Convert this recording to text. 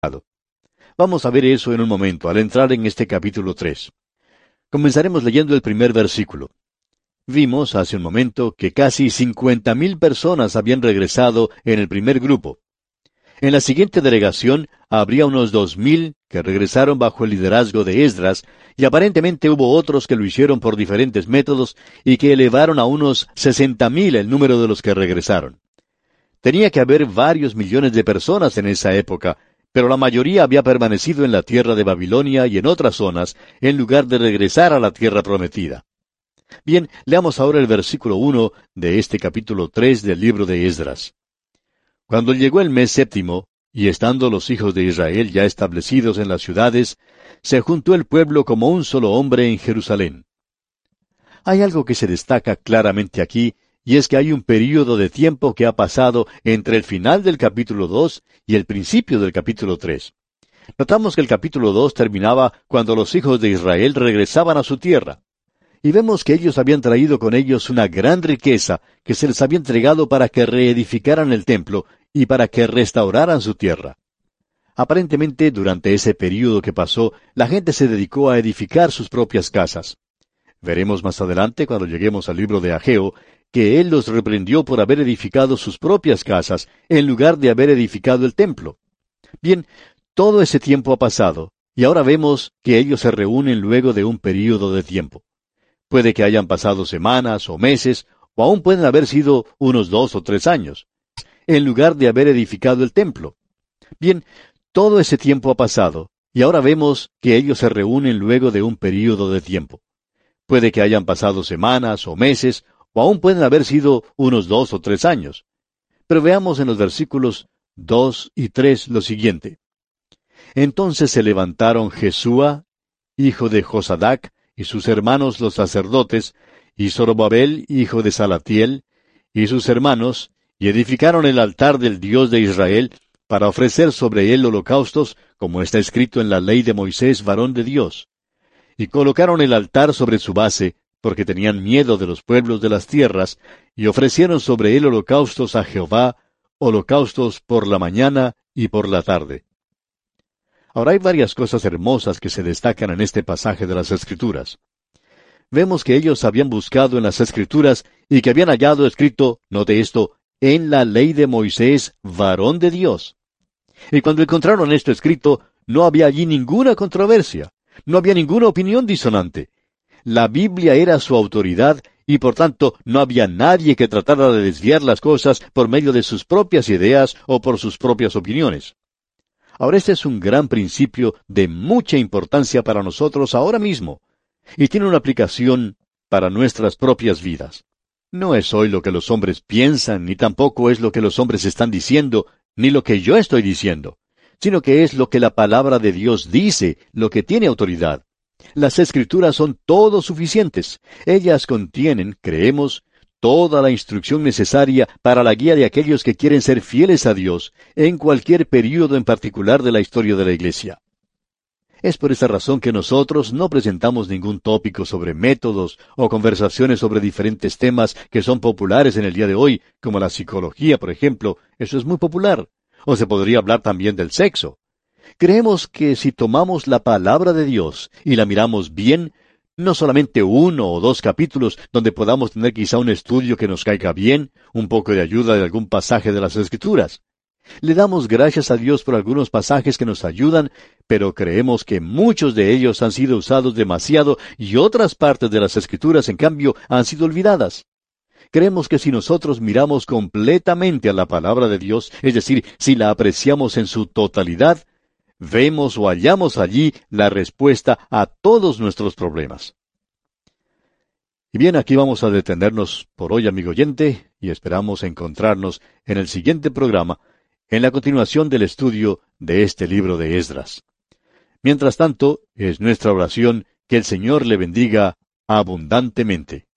Vamos a ver eso en un momento, al entrar en este capítulo 3. Comenzaremos leyendo el primer versículo. Vimos hace un momento que casi 50,000 personas habían regresado en el primer grupo. En la siguiente delegación habría unos 2,000 que regresaron bajo el liderazgo de Esdras, y aparentemente hubo otros que lo hicieron por diferentes métodos y que elevaron a unos 60,000 el número de los que regresaron. Tenía que haber varios millones de personas en esa época, pero la mayoría había permanecido en la tierra de Babilonia y en otras zonas, en lugar de regresar a la tierra prometida. Bien, leamos ahora el versículo 1 de este capítulo 3 del libro de Esdras. Cuando llegó el mes séptimo, y estando los hijos de Israel ya establecidos en las ciudades, se juntó el pueblo como un solo hombre en Jerusalén. Hay algo que se destaca claramente aquí, y es que hay un período de tiempo que ha pasado entre el final del capítulo 2 y el principio del capítulo 3. Notamos que el capítulo 2 terminaba cuando los hijos de Israel regresaban a su tierra. Y vemos que ellos habían traído con ellos una gran riqueza que se les había entregado para que reedificaran el templo y para que restauraran su tierra. Aparentemente, durante ese período que pasó, la gente se dedicó a edificar sus propias casas. Veremos más adelante, cuando lleguemos al libro de Ageo, que él los reprendió por haber edificado sus propias casas, en lugar de haber edificado el templo. Bien, todo ese tiempo ha pasado, y ahora vemos que ellos se reúnen luego de un período de tiempo. Puede que hayan pasado semanas o meses, o aún pueden haber sido unos 2 o 3 años, en lugar de haber edificado el templo. Bien, todo ese tiempo ha pasado, y ahora vemos que ellos se reúnen luego de un período de tiempo. Puede que hayan pasado semanas o meses, o aún pueden haber sido unos 2 o 3 años. Pero veamos en los versículos 2 y 3 lo siguiente. Entonces se levantaron Jesúa, hijo de Josadac, y sus hermanos los sacerdotes, y Zorobabel, hijo de Salatiel, y sus hermanos, y edificaron el altar del Dios de Israel, para ofrecer sobre él holocaustos, como está escrito en la ley de Moisés, varón de Dios. Y colocaron el altar sobre su base, porque tenían miedo de los pueblos de las tierras, y ofrecieron sobre él holocaustos a Jehová, holocaustos por la mañana y por la tarde. Ahora hay varias cosas hermosas que se destacan en este pasaje de las Escrituras. Vemos que ellos habían buscado en las Escrituras y que habían hallado escrito, note esto, en la ley de Moisés, varón de Dios. Y cuando encontraron esto escrito, no había allí ninguna controversia, no había ninguna opinión disonante. La Biblia era su autoridad y por tanto no había nadie que tratara de desviar las cosas por medio de sus propias ideas o por sus propias opiniones. Ahora este es un gran principio de mucha importancia para nosotros ahora mismo, y tiene una aplicación para nuestras propias vidas. No es hoy lo que los hombres piensan, ni tampoco es lo que los hombres están diciendo, ni lo que yo estoy diciendo, sino que es lo que la palabra de Dios dice, lo que tiene autoridad. Las Escrituras son todo suficientes. Ellas contienen, creemos, toda la instrucción necesaria para la guía de aquellos que quieren ser fieles a Dios en cualquier período en particular de la historia de la Iglesia. Es por esa razón que nosotros no presentamos ningún tópico sobre métodos o conversaciones sobre diferentes temas que son populares en el día de hoy, como la psicología, por ejemplo. Eso es muy popular. O se podría hablar también del sexo. Creemos que si tomamos la palabra de Dios y la miramos bien, no solamente 1 o 2 capítulos donde podamos tener quizá un estudio que nos caiga bien, un poco de ayuda de algún pasaje de las Escrituras. Le damos gracias a Dios por algunos pasajes que nos ayudan, pero creemos que muchos de ellos han sido usados demasiado y otras partes de las Escrituras, en cambio, han sido olvidadas. Creemos que si nosotros miramos completamente a la palabra de Dios, es decir, si la apreciamos en su totalidad, vemos o hallamos allí la respuesta a todos nuestros problemas. Y bien, aquí vamos a detenernos por hoy, amigo oyente, y esperamos encontrarnos en el siguiente programa, en la continuación del estudio de este libro de Esdras. Mientras tanto, es nuestra oración que el Señor le bendiga abundantemente.